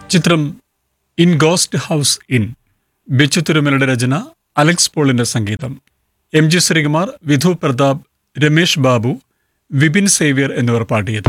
ചിത്രം in ghost house in. Bichu തിരുമലയുടെ Rachana, Alex പോളിന്റെ സംഗീതം. M G Sreekumar, Vidhu Pratap, Ramesh Babu, Vipin Xavier എന്നിവർ പാടിയത്.